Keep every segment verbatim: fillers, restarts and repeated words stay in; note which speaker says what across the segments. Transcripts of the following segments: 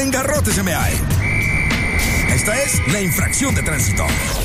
Speaker 1: engarrótese ahí. Esta es la infracción de tránsito.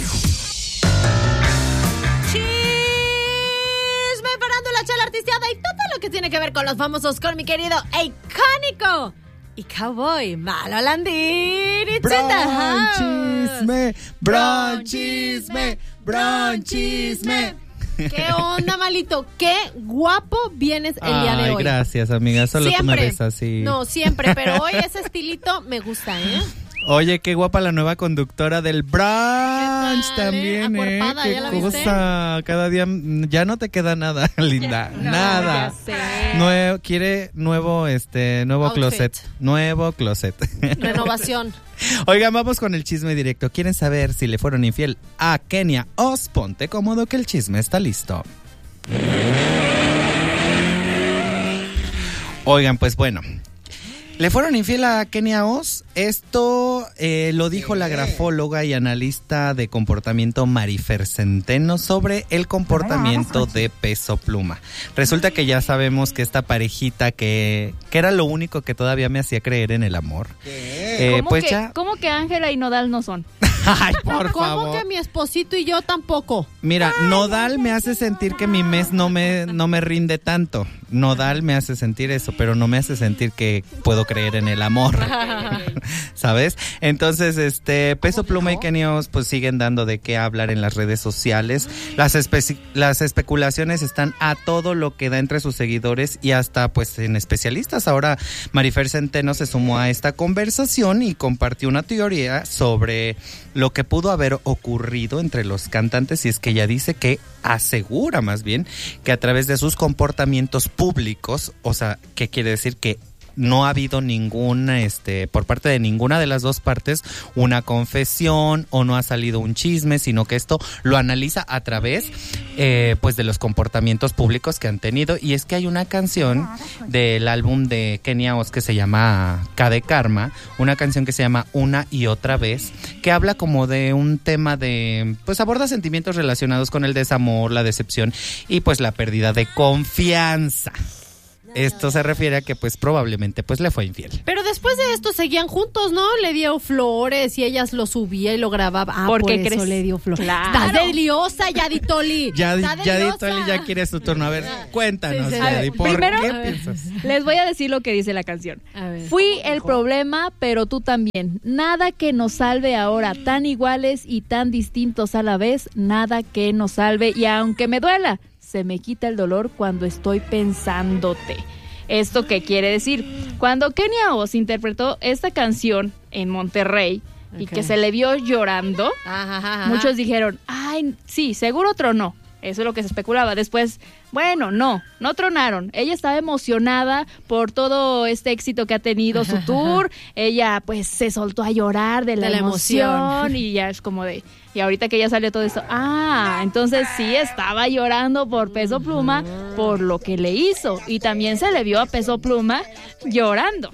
Speaker 2: Chisme, farándula, chela artisteada y todo lo que tiene que ver con los famosos, con mi querido e icónico y cowboy Malo Landín. It's in the house.
Speaker 3: Bronchisme, bronchisme, bronchisme.
Speaker 2: ¿Qué onda, Malito? Qué guapo vienes el día de
Speaker 3: Ay,
Speaker 2: hoy.
Speaker 3: gracias, amiga. Solo
Speaker 2: siempre.
Speaker 3: tú me ves así.
Speaker 2: No, siempre, pero hoy ese estilito me gusta, ¿eh?
Speaker 3: Oye, qué guapa la nueva conductora del brunch también, ¿eh?
Speaker 2: Acuerpada,
Speaker 3: Qué
Speaker 2: ¿ya la
Speaker 3: cosa.
Speaker 2: viste?
Speaker 3: Cada día ya no te queda nada, linda.
Speaker 2: No,
Speaker 3: nada.
Speaker 2: ya sé.
Speaker 3: Nuevo, quiere nuevo, este, nuevo
Speaker 2: Outfit.
Speaker 3: closet. Nuevo closet.
Speaker 2: Renovación.
Speaker 3: Oigan, vamos con el chisme directo. ¿Quieren saber si le fueron infiel a Kenia Oz? Ponte cómodo que el chisme está listo. Oigan, pues bueno. ¿Le fueron infiel a Kenia Oz? Esto eh, lo dijo la grafóloga y analista de comportamiento Marifer Centeno sobre el comportamiento de Peso Pluma. Resulta que ya sabemos que esta parejita que, que era lo único que todavía me hacía creer en el amor. Eh,
Speaker 4: ¿Cómo,
Speaker 3: pues
Speaker 4: que,
Speaker 3: ya...
Speaker 4: ¿Cómo que Ángela y Nodal no son?
Speaker 3: Ay, por
Speaker 2: ¿Cómo
Speaker 3: favor.
Speaker 2: que mi esposito y yo tampoco?
Speaker 3: Mira, Nodal me hace sentir que mi mes no me, no me rinde tanto. Nodal me hace sentir eso, pero no me hace sentir que puedo creer en el amor. ¿Sabes? Entonces, este, Peso Pluma y Kenia Oz pues siguen dando de qué hablar en las redes sociales. Las, espe- las especulaciones están a todo lo que da entre sus seguidores y hasta pues en especialistas. Ahora Marifer Centeno se sumó a esta conversación y compartió una teoría sobre lo que pudo haber ocurrido entre los cantantes, y es que ella dice que asegura más bien que a través de sus comportamientos públicos, o sea, ¿qué quiere decir? Que no ha habido ninguna, este, por parte de ninguna de las dos partes, una confesión o no ha salido un chisme, sino que esto lo analiza a través, eh, pues, de los comportamientos públicos que han tenido. Y es que hay una canción del álbum de Kenia Oz que se llama K de Karma, una canción que se llama Una y Otra Vez, que habla como de un tema de, pues, aborda sentimientos relacionados con el desamor, la decepción y, pues, la pérdida de confianza. Esto se refiere a que pues probablemente pues le fue infiel.
Speaker 2: Pero después de esto seguían juntos, ¿no? Le dio flores y ellas lo subía y lo grababa. Ah,
Speaker 4: ¿Por
Speaker 2: por
Speaker 4: qué
Speaker 2: eso
Speaker 4: crees?
Speaker 2: le dio flores.
Speaker 4: Claro.
Speaker 2: Estás deliosa, Yaditoli.
Speaker 3: Ya,
Speaker 2: Está
Speaker 3: ya
Speaker 2: deliosa.
Speaker 3: Ditoli ya quiere su turno. A ver, cuéntanos,
Speaker 2: Sí, sí.
Speaker 3: Yadi,
Speaker 4: A ver,
Speaker 3: ¿por
Speaker 4: primero-
Speaker 3: qué
Speaker 4: A
Speaker 2: ver.
Speaker 3: piensas?
Speaker 4: Les voy a decir lo que dice la canción.
Speaker 2: A ver.
Speaker 4: Fui el problema, pero tú también. Nada que nos salve ahora, tan iguales y tan distintos a la vez. Nada que nos salve, y aunque me duela, se me quita el dolor cuando estoy pensándote. ¿Esto qué quiere decir? Cuando Kenia Oz interpretó esta canción en Monterrey y
Speaker 2: Ok.
Speaker 4: que se le vio llorando,
Speaker 2: Ajá, ajá, ajá.
Speaker 4: muchos dijeron, ay, sí, seguro tronó. Eso es lo que se especulaba. Después, bueno, no, no tronaron. Ella estaba emocionada por todo este éxito que ha tenido su tour. Ella, pues, se soltó a llorar de la,
Speaker 2: De la
Speaker 4: emoción,
Speaker 2: emoción.
Speaker 4: y ya es como de... Y ahorita que ya salió todo esto, ah, entonces sí estaba llorando por Peso Pluma por lo que le hizo. Y también se le vio a Peso Pluma llorando.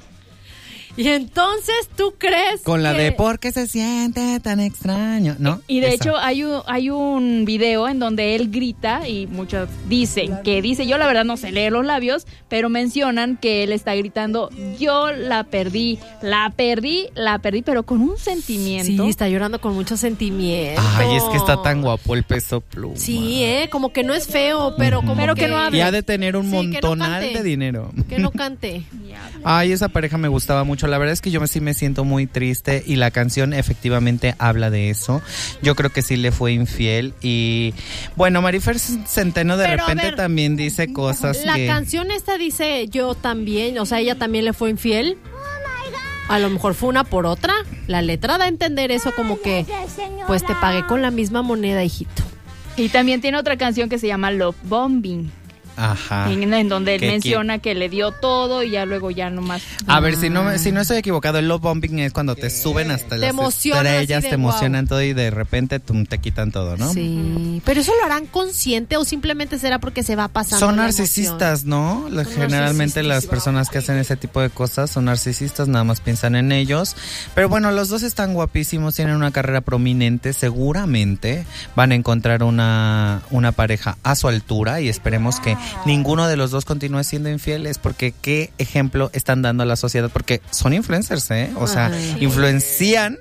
Speaker 2: Y entonces, ¿tú crees
Speaker 3: Con la
Speaker 2: que-
Speaker 3: de ¿por qué se siente tan extraño? ¿No?
Speaker 4: Y de
Speaker 3: Esa.
Speaker 4: hecho hay un, hay un video en donde él grita, y muchos dicen que dice, yo la verdad no sé leer los labios, pero mencionan que él está gritando, yo la perdí, la perdí, la perdí, pero con un sentimiento.
Speaker 2: Sí, está llorando con mucho sentimiento.
Speaker 3: Ay, es que está tan guapo el Peso Pluma.
Speaker 2: Sí, ¿eh? Como que no es feo, pero como
Speaker 4: Pero que no hable.
Speaker 3: Y ha de tener un
Speaker 2: Sí, que no
Speaker 3: montonal
Speaker 2: cante.
Speaker 3: de dinero.
Speaker 2: Que no cante.
Speaker 3: Ay, esa pareja me gustaba mucho. La verdad es que yo me- sí me siento muy triste y la canción efectivamente habla de eso. Yo creo que sí le fue infiel y bueno, Marifer Centeno de
Speaker 2: Pero, a
Speaker 3: repente
Speaker 2: ver,
Speaker 3: también dice cosas
Speaker 2: La
Speaker 3: que...
Speaker 2: canción esta dice yo también, o sea, ella también le fue infiel. A lo mejor fue una por otra. La letra da a entender eso como que, pues te pagué con la misma moneda, hijito.
Speaker 4: Y también tiene otra canción que se llama Love Bombing,
Speaker 3: Ajá.
Speaker 4: en, en donde él
Speaker 3: ¿Qué
Speaker 4: menciona que le dio todo y ya luego ya nomás...
Speaker 3: A ver, si no, me- si no estoy equivocado, el love bombing es cuando te suben hasta
Speaker 2: Te
Speaker 3: las
Speaker 2: emocionan
Speaker 3: estrellas,
Speaker 2: así de
Speaker 3: te emocionan
Speaker 2: wow.
Speaker 3: todo y de repente tum, te quitan todo, ¿no?
Speaker 2: Sí, pero eso lo harán consciente o simplemente será porque se va pasando.
Speaker 3: Son
Speaker 2: la
Speaker 3: narcisistas, ¿no? La-
Speaker 2: Son
Speaker 3: generalmente
Speaker 2: narcisistas.
Speaker 3: las personas que hacen ese tipo de cosas son narcisistas, nada más piensan en ellos. Pero bueno, los dos están guapísimos, tienen una carrera prominente, seguramente van a encontrar una, una pareja a su altura y esperemos que ninguno de los dos continúe siendo infieles, porque qué ejemplo están dando a la sociedad, porque son influencers, ¿eh? O sea,
Speaker 2: Ay.
Speaker 3: influencian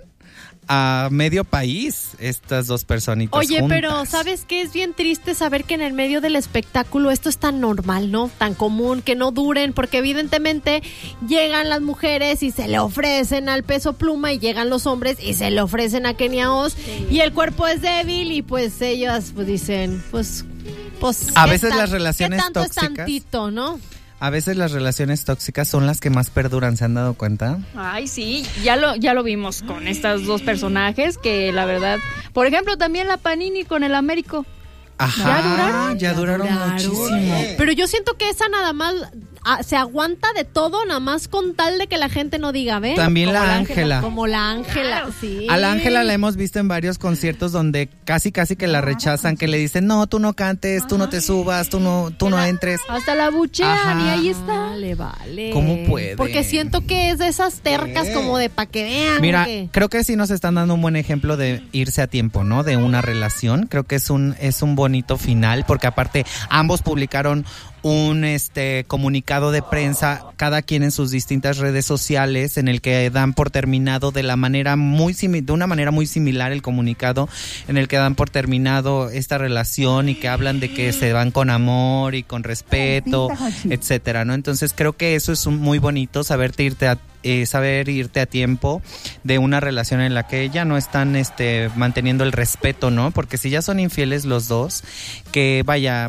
Speaker 3: a medio país estas dos personitas
Speaker 2: Oye,
Speaker 3: juntas.
Speaker 2: pero ¿sabes qué? Es bien triste saber que en el medio del espectáculo esto es tan normal, ¿no? Tan común, que no duren, porque evidentemente llegan las mujeres y se le ofrecen al Peso Pluma y llegan los hombres y se le ofrecen a Kenia Oz sí. y el cuerpo es débil y pues ellas pues dicen, pues... pues
Speaker 3: a veces las relaciones
Speaker 2: ¿qué tanto
Speaker 3: tóxicas...
Speaker 2: es tantito, ¿no?
Speaker 3: A veces las relaciones tóxicas son las que más perduran, ¿se han dado cuenta?
Speaker 4: Ay, sí, ya lo ya lo vimos con estos dos personajes que la verdad, por ejemplo, también la Panini con el Américo.
Speaker 3: Ajá,
Speaker 4: ¿Ya duraron?
Speaker 3: Ya duraron, ya duraron muchísimo.
Speaker 2: Pero yo siento que esa nada más a, se aguanta de todo, nada más con tal de que la gente no diga, ¿ven?
Speaker 3: También
Speaker 2: como
Speaker 3: la Ángela.
Speaker 2: Como la Ángela, sí.
Speaker 3: A la Ángela la hemos visto en varios conciertos donde casi casi que la rechazan, que le dicen, no, tú no cantes, tú no te subas, tú no, tú no entres.
Speaker 4: Hasta la buchean. Ajá. Y ahí está.
Speaker 2: Vale, vale.
Speaker 3: ¿Cómo puede?
Speaker 2: Porque siento que es de esas tercas como de pa' que vean.
Speaker 3: Mira,
Speaker 2: que...
Speaker 3: creo que sí nos están dando un buen ejemplo de irse a tiempo, ¿no? De una relación. Creo que es un, es un bonito final, porque aparte ambos publicaron un este comunicado de prensa, cada quien en sus distintas redes sociales, en el que dan por terminado de la manera muy simi- de una manera muy similar el comunicado, en el que dan por terminado esta relación y que hablan de que se van con amor y con respeto, etcétera, ¿no? Entonces creo que eso es un muy bonito, saberte irte a Eh, saber irte a tiempo de una relación en la que ya no están este manteniendo el respeto, ¿no? Porque si ya son infieles los dos, que vaya,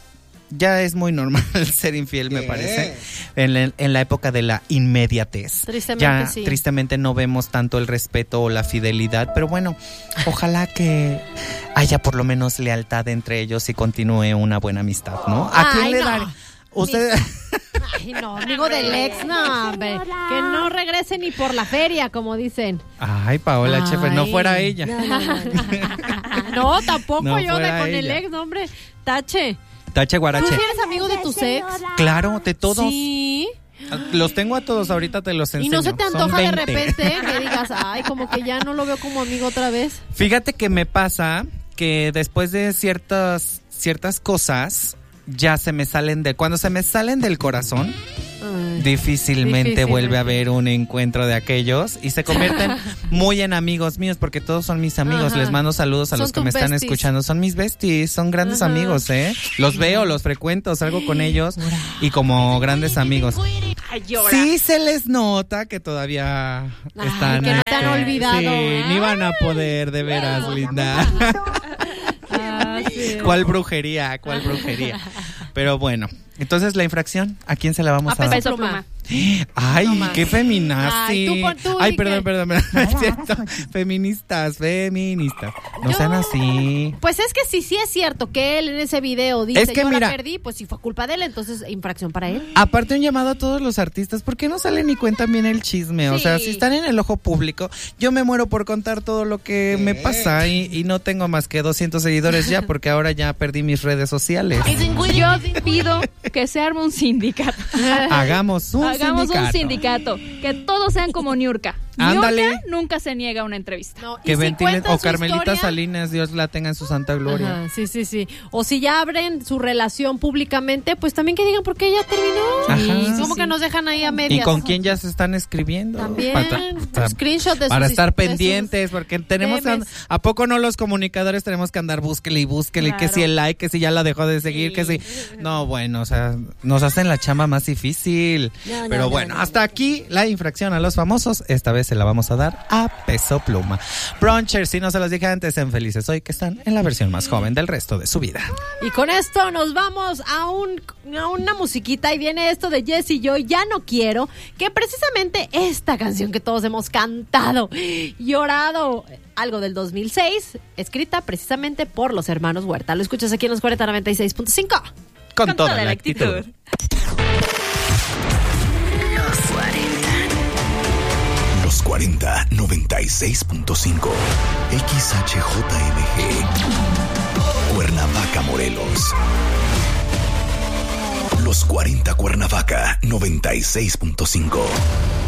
Speaker 3: ya es muy normal ser infiel, me parece, en la, en la época de la inmediatez.
Speaker 2: Tristemente
Speaker 3: ya
Speaker 2: sí.
Speaker 3: tristemente no vemos tanto el respeto o la fidelidad, pero bueno, ojalá que haya por lo menos lealtad entre ellos y continúe una buena amistad, ¿no? ¿A quién
Speaker 2: Ay,
Speaker 3: le
Speaker 2: no.
Speaker 3: daría? Usted...
Speaker 2: Ay, no, amigo del ex, no, hombre, que no regrese ni por la feria, como dicen.
Speaker 3: Ay, Paola
Speaker 2: Ay.
Speaker 3: Chefe, no fuera ella.
Speaker 2: No, no, no, no. No, tampoco
Speaker 3: No
Speaker 2: yo de
Speaker 3: fuera
Speaker 2: con el
Speaker 3: ella.
Speaker 2: ex, no, hombre. Tache.
Speaker 3: Tache
Speaker 2: ¿Tú
Speaker 3: Guarache.
Speaker 2: sí eres amigo de tus ex?
Speaker 3: Claro, de todos.
Speaker 2: Sí.
Speaker 3: Los tengo a todos, ahorita te los
Speaker 2: Y
Speaker 3: enseño.
Speaker 2: no se te
Speaker 3: Son
Speaker 2: antoja de
Speaker 3: veinte.
Speaker 2: repente que digas, ay, como que ya no lo veo como amigo otra vez.
Speaker 3: Fíjate que me pasa que después de ciertas ciertas cosas ya se me salen de cuando se me salen del corazón.
Speaker 2: Ay,
Speaker 3: Difícilmente
Speaker 2: difícil,
Speaker 3: vuelve a
Speaker 2: ¿no?
Speaker 3: haber un encuentro de aquellos y se convierten muy en amigos míos, porque todos son mis amigos.
Speaker 2: Ajá.
Speaker 3: Les mando saludos a
Speaker 2: Son
Speaker 3: los que
Speaker 2: tus
Speaker 3: me están
Speaker 2: besties.
Speaker 3: escuchando. Son mis besties, son grandes
Speaker 2: Ajá.
Speaker 3: amigos, ¿eh? Los veo, los frecuento, salgo con ellos y como grandes amigos.
Speaker 4: Ay, llora.
Speaker 3: Sí se les nota que todavía
Speaker 2: Ay,
Speaker 3: están...
Speaker 2: que no te han
Speaker 3: este,
Speaker 2: olvidado.
Speaker 3: Sí, ni van a poder, de veras, linda.
Speaker 2: Ah, sí.
Speaker 3: ¿Cuál brujería? ¿Cuál brujería? Pero bueno, entonces la infracción, ¿a quién se la vamos
Speaker 2: A
Speaker 3: a, dar?
Speaker 2: Peso
Speaker 4: Peso Pluma.
Speaker 3: Ay,
Speaker 2: No más.
Speaker 3: qué feminazi.
Speaker 2: Ay, tú pon- tú
Speaker 3: Ay,
Speaker 2: di
Speaker 3: perdón,
Speaker 2: que-
Speaker 3: perdón, perdón, no es cierto. Feministas, feministas. No
Speaker 2: Yo-
Speaker 3: sean así.
Speaker 2: Pues es que sí, sí es cierto que él en ese video dice,
Speaker 3: Es que
Speaker 2: yo
Speaker 3: mira-
Speaker 2: la perdí, pues si fue culpa de él, entonces infracción para él.
Speaker 3: Aparte un llamado a todos los artistas, ¿por qué no salen y cuentan bien el chisme? O
Speaker 4: Sí.
Speaker 3: sea, si están en el ojo público, yo me muero por contar todo lo que me pasa y, y no tengo más que doscientos seguidores ya, porque ahora ya perdí mis redes sociales.
Speaker 4: Yo pido que se arme un sindicato.
Speaker 3: Hagamos un
Speaker 4: Hagamos
Speaker 3: sindicato.
Speaker 4: un sindicato. Que todos sean como Niurka.
Speaker 3: Ándale.
Speaker 4: Niurka nunca se niega a una entrevista.
Speaker 2: No, y
Speaker 3: Que
Speaker 2: si
Speaker 3: ventilen,
Speaker 2: cuentan
Speaker 3: o
Speaker 2: su
Speaker 3: Carmelita
Speaker 2: historia-
Speaker 3: Salinas, Dios la tenga en su santa gloria.
Speaker 2: Ajá, sí, sí, sí. O si ya abren su relación públicamente, pues también que digan por qué ya terminó.
Speaker 3: Ajá.
Speaker 2: Sí, como
Speaker 4: sí.
Speaker 2: que nos dejan ahí a
Speaker 3: ¿Y
Speaker 2: medias.
Speaker 3: con quién ya se están escribiendo?
Speaker 2: También,
Speaker 3: Para,
Speaker 2: un screenshot de
Speaker 3: para
Speaker 2: sus-
Speaker 3: estar
Speaker 2: de sus
Speaker 3: pendientes, porque tenemos que,
Speaker 2: memes.
Speaker 3: ¿a poco no los comunicadores tenemos que andar búsquele y búsquele?
Speaker 4: Claro.
Speaker 3: Que si el like, que si ya la dejó de seguir, que si... No, bueno, o sea, nos hacen la chamba más difícil.
Speaker 2: No, no,
Speaker 3: Pero
Speaker 2: no,
Speaker 3: bueno,
Speaker 2: no,
Speaker 3: hasta aquí la infracción a los famosos. Esta vez se la vamos a dar a Peso Pluma. Brunchers, si no se los dije antes, sean felices hoy que están en la versión más joven del resto de su vida.
Speaker 2: Y con esto nos vamos a, un, a una musiquita y viene esto de Jesse Joy, Ya No Quiero, que precisamente esta canción que todos hemos cantado, llorado, algo del dos mil seis, escrita precisamente por los hermanos Huerta. Lo escuchas aquí en los cuarenta noventa y seis punto cinco.
Speaker 3: Con, toda, la actitud.
Speaker 1: Los cuarenta noventa y seis punto cinco. X H J M G. Cuernavaca, Morelos. Los cuarenta Cuernavaca noventa y seis punto cinco.